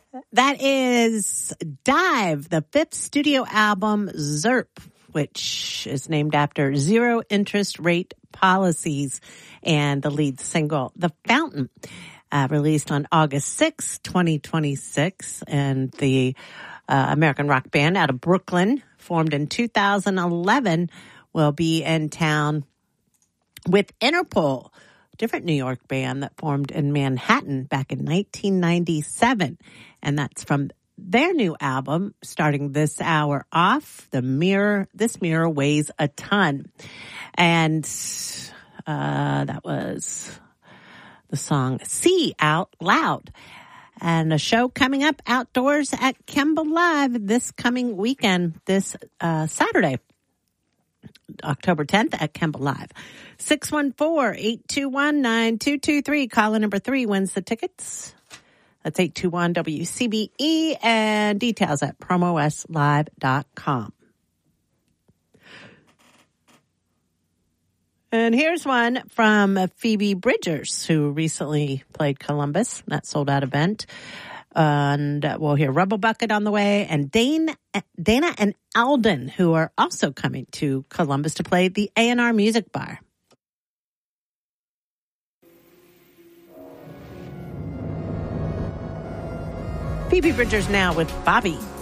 That is Dive, the fifth studio album, ZIRP, which is named after zero interest rate policies, and the lead single, The Fountain, released on August 6, 2026. And the American rock band out of Brooklyn, formed in 2011, will be in town with Interpol, a different New York band that formed in Manhattan back in 1997. And that's from their new album, starting this hour off, This Mirror Weighs a Ton. And that was the song See Out Loud. And a show coming up outdoors at Kemba Live this coming weekend, this Saturday, October 10th at Kemba Live. 614-821-9223. Caller number 3 wins the tickets. That's 821-WCBE, and details at promoslive.com. And here's one from Phoebe Bridgers, who recently played Columbus, that sold-out event. And we'll hear Rubble Bucket on the way, and Dana and Alden, who are also coming to Columbus to play the A&R Music Bar. Phoebe Bridgers now with Bobby.